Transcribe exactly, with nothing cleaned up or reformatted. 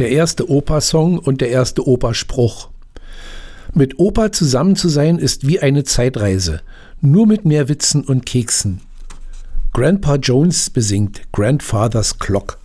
Der erste Opa-Song und der erste Opa-Spruch. Mit Opa zusammen zu sein ist wie eine Zeitreise, nur mit mehr Witzen und Keksen. Grandpa Jones besingt Grandfather's Clock.